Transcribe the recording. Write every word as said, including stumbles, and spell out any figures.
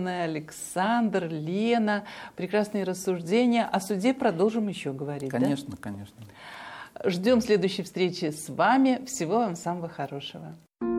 Анна, Александр, Лена. Прекрасные рассуждения. О суде продолжим еще говорить. Конечно, да? конечно. Ждем следующей встречи с вами. Всего вам самого хорошего.